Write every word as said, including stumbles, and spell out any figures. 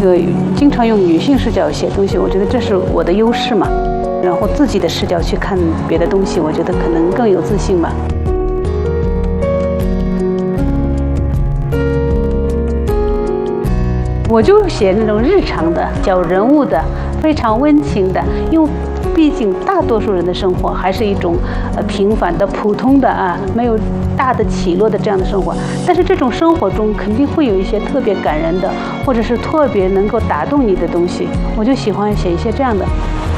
个经常用女性视角写东西，我觉得这是我的优势嘛。然后自己的视角去看别的东西，我觉得可能更有自信吧。我就写那种日常的、小人物的、非常温情的，因为毕竟大多数人的生活还是一种呃平凡的、普通的啊，没有大的起落的这样的生活。但是这种生活中肯定会有一些特别感人的，或者是特别能够打动你的东西。我就喜欢写一些这样的。